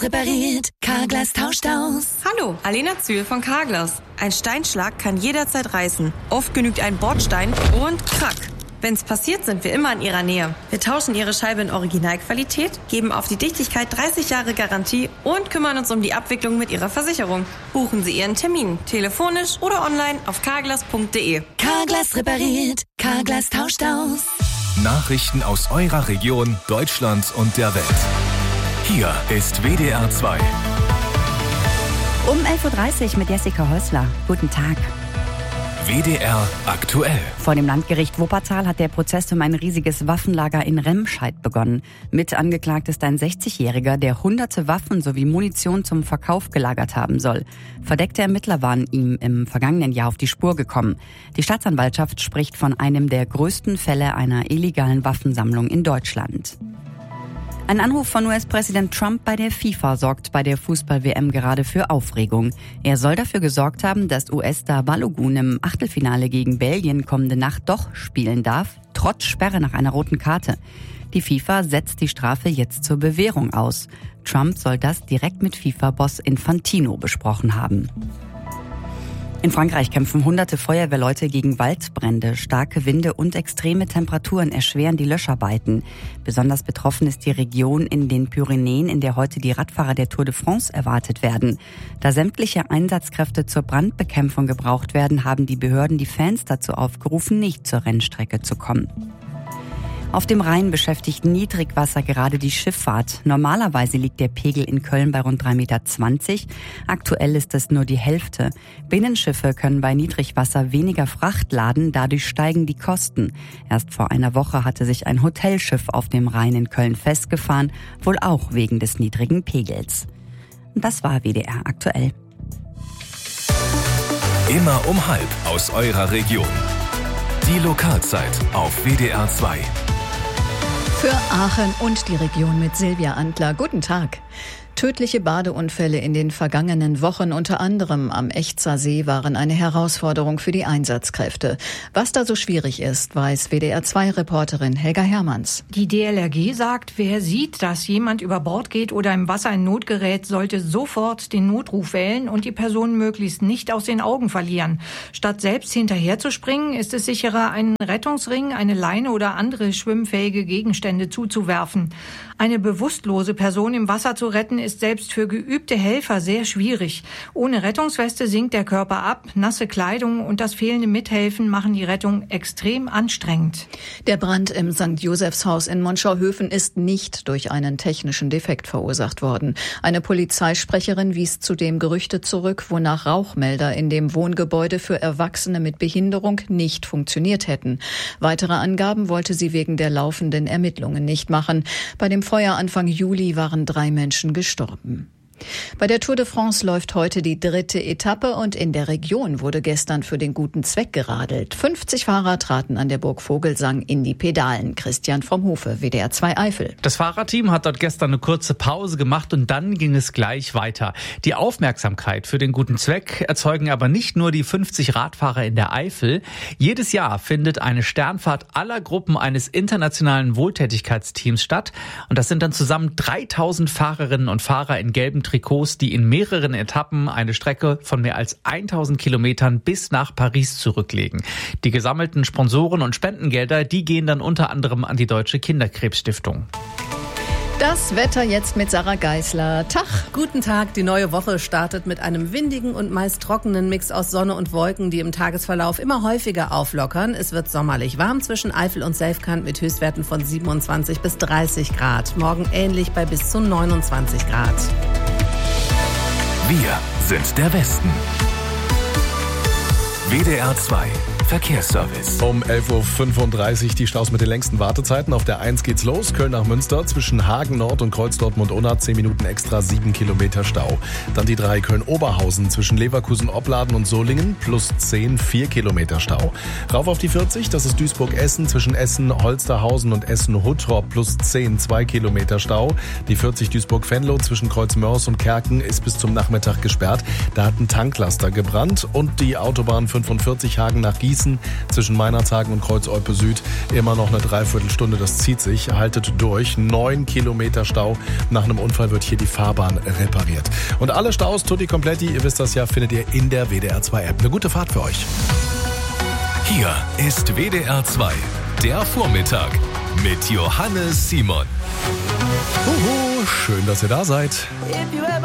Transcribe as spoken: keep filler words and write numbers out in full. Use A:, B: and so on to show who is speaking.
A: Carglass repariert, Carglass tauscht aus.
B: Hallo, Alena Zühl von Carglass. Ein Steinschlag kann jederzeit reißen. Oft genügt ein Bordstein und krack. Wenn's passiert, sind wir immer in Ihrer Nähe. Wir tauschen Ihre Scheibe in Originalqualität, geben auf die Dichtigkeit dreißig Jahre Garantie und kümmern uns um die Abwicklung mit Ihrer Versicherung. Buchen Sie Ihren Termin, telefonisch oder online auf carglass punkt de.
A: Carglass repariert, Carglass tauscht aus.
C: Nachrichten aus eurer Region, Deutschland und der Welt. Hier ist W D R zwei.
D: Um elf Uhr dreißig mit Jessica Häusler. Guten Tag.
C: W D R aktuell.
D: Vor dem Landgericht Wuppertal hat der Prozess um ein riesiges Waffenlager in Remscheid begonnen. Mit angeklagt ist ein sechzigjähriger, der hunderte Waffen sowie Munition zum Verkauf gelagert haben soll. Verdeckte Ermittler waren ihm im vergangenen Jahr auf die Spur gekommen. Die Staatsanwaltschaft spricht von einem der größten Fälle einer illegalen Waffensammlung in Deutschland. Ein Anruf von U S-Präsident Trump bei der FIFA sorgt bei der Fußball-W M gerade für Aufregung. Er soll dafür gesorgt haben, dass U S-Star Balogun im Achtelfinale gegen Belgien kommende Nacht doch spielen darf, trotz Sperre nach einer roten Karte. Die FIFA setzt die Strafe jetzt zur Bewährung aus. Trump soll das direkt mit FIFA-Boss Infantino besprochen haben. In Frankreich kämpfen hunderte Feuerwehrleute gegen Waldbrände. Starke Winde und extreme Temperaturen erschweren die Löscharbeiten. Besonders betroffen ist die Region in den Pyrenäen, in der heute die Radfahrer der Tour de France erwartet werden. Da sämtliche Einsatzkräfte zur Brandbekämpfung gebraucht werden, haben die Behörden die Fans dazu aufgerufen, nicht zur Rennstrecke zu kommen. Auf dem Rhein beschäftigt Niedrigwasser gerade die Schifffahrt. Normalerweise liegt der Pegel in Köln bei rund drei Komma zwanzig Meter. Aktuell ist es nur die Hälfte. Binnenschiffe können bei Niedrigwasser weniger Fracht laden, dadurch steigen die Kosten. Erst vor einer Woche hatte sich ein Hotelschiff auf dem Rhein in Köln festgefahren, wohl auch wegen des niedrigen Pegels. Und das war W D R aktuell.
C: Immer um halb aus eurer Region. Die Lokalzeit auf W D R zwei.
E: Für Aachen und die Region mit Silvia Antler. Guten Tag. Tödliche Badeunfälle in den vergangenen Wochen, unter anderem am Echzer See, waren eine Herausforderung für die Einsatzkräfte. Was da so schwierig ist, weiß W D R zwei Reporterin Helga Hermanns.
F: Die D L R G sagt, wer sieht, dass jemand über Bord geht oder im Wasser in Not gerät, sollte sofort den Notruf wählen und die Person möglichst nicht aus den Augen verlieren. Statt selbst hinterherzuspringen, ist es sicherer, einen Rettungsring, eine Leine oder andere schwimmfähige Gegenstände zuzuwerfen. Eine bewusstlose Person im Wasser zu retten, ist selbst für geübte Helfer sehr schwierig. Ohne Rettungsweste sinkt der Körper ab, nasse Kleidung und das fehlende Mithelfen machen die Rettung extrem anstrengend.
E: Der Brand im Sankt Josephshaus in Monschauhöfen ist nicht durch einen technischen Defekt verursacht worden. Eine Polizeisprecherin wies zudem Gerüchte zurück, wonach Rauchmelder in dem Wohngebäude für Erwachsene mit Behinderung nicht funktioniert hätten. Weitere Angaben wollte sie wegen der laufenden Ermittlungen nicht machen. Bei dem Feuer Anfang Juli waren drei Menschen gestorben. Bei der Tour de France läuft heute die dritte Etappe und in der Region wurde gestern für den guten Zweck geradelt. fünfzig Fahrer traten an der Burg Vogelsang in die Pedalen. Christian vom Hofe, W D R zwei Eifel.
G: Das Fahrerteam hat dort gestern eine kurze Pause gemacht und dann ging es gleich weiter. Die Aufmerksamkeit für den guten Zweck erzeugen aber nicht nur die fünfzig Radfahrer in der Eifel. Jedes Jahr findet eine Sternfahrt aller Gruppen eines internationalen Wohltätigkeitsteams statt. Und das sind dann zusammen dreitausend Fahrerinnen und Fahrer in gelben Trikots, die in mehreren Etappen eine Strecke von mehr als tausend Kilometern bis nach Paris zurücklegen. Die gesammelten Sponsoren und Spendengelder, die gehen dann unter anderem an die Deutsche Kinderkrebsstiftung.
E: Das Wetter jetzt mit Sarah Geisler. Tag.
H: Guten Tag. Die neue Woche startet mit einem windigen und meist trockenen Mix aus Sonne und Wolken, die im Tagesverlauf immer häufiger auflockern. Es wird sommerlich warm zwischen Eifel und Selfkant mit Höchstwerten von siebenundzwanzig bis dreißig Grad. Morgen ähnlich bei bis zu neunundzwanzig Grad.
C: Wir sind der Westen. W D R zwei Verkehrsservice.
I: Um elf Uhr fünfunddreißig die Staus mit den längsten Wartezeiten. Auf der eins geht's los. Köln nach Münster zwischen Hagen Nord und Kreuz Dortmund-Unna. zehn Minuten extra, sieben Kilometer Stau. Dann die drei Köln-Oberhausen zwischen Leverkusen-Opladen und Solingen. Plus zehn, vier Kilometer Stau. Rauf auf die vierzig, das ist Duisburg-Essen zwischen Essen-Holsterhausen und Essen-Huttrop. Plus zehn, zwei Kilometer Stau. Die vierzig Duisburg-Venlo zwischen Kreuzmörs und Kerken ist bis zum Nachmittag gesperrt. Da hat ein Tanklaster gebrannt. Und die Autobahn fünfundvierzig Hagen nach Gießen Gießen zwischen Meinerzhagen und Kreuz-Olpe Süd immer noch eine Dreiviertelstunde. Das zieht sich. Haltet durch. Neun Kilometer Stau. Nach einem Unfall wird hier die Fahrbahn repariert. Und alle Staus, tutti completi, ihr wisst das ja, findet ihr in der W D R zwei App. Eine gute Fahrt für euch.
C: Hier ist W D R zwei, der Vormittag mit Johannes Simon.
I: Uhu, schön, dass ihr da seid.